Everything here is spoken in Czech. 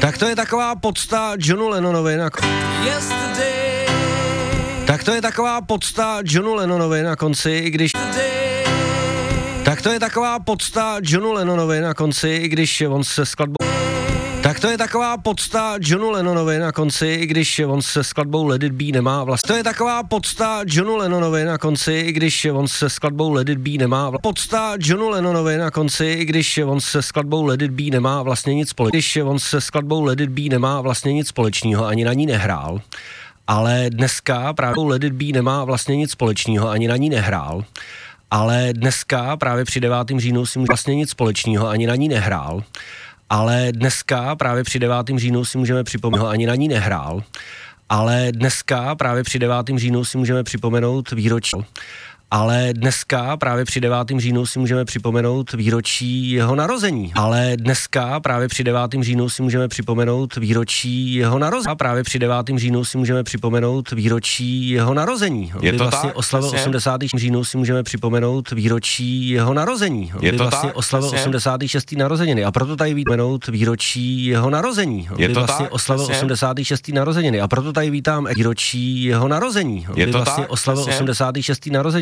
Tak to je taková podsta Johnu Lennonovi na Tak to je taková podsta Johnu Lennonovi na konci, i když Tak to je taková podsta Johnu Lennonovi na konci, i když on se skladbou Tak to je taková podsta Johnu Lennonovi na konci, i když on se skladbou Let It Be nemá vlastně. To je taková podsta Johnu Lennonovi na konci, i když on se skladbou Let It Be nemá podsta Johnu Lennonovi na konci, i když on se skladbou Let It Be nemá vlastně nic společného. Když on se skladbou Let It Be nemá vlastně nic společného, ani na ní nehrál. Ale dneska právě Let It Be nemá vlastně nic společného, ani na ní nehrál. Ale dneska právě při 9. říjnu si může vlastně nic společného, ani na ní nehrál. Ale dneska právě při 9. říjnu si můžeme připomenout, ani na ní nehrál. Ale dneska právě při 9. říjnu si můžeme připomenout výročí. Ale dneska právě při 9. říjnu si můžeme připomenout výročí jeho narození. Ale dneska právě při 9. říjnu si můžeme připomenout výročí jeho narození. A právě při 9. říjnu si můžeme připomenout výročí jeho narození. Je to vlastně tak? oslavil 80. říjnu si můžeme připomenout výročí jeho narození. Je to vlastně tak? oslavil 86. narozeniny. A proto tady vítám výročí jeho narození. Je to vlastně tak? oslavil 86. narozeniny. A proto tady vítám výročí jeho narození. Je to vlastně tak? oslavil 86. narozeniny.